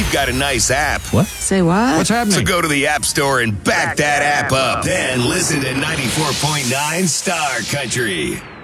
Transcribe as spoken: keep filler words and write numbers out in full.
you've got a nice app. What? Say what? What's happening? So go to the App Store and back, that, app up. Then listen to ninety-four point nine Star Country.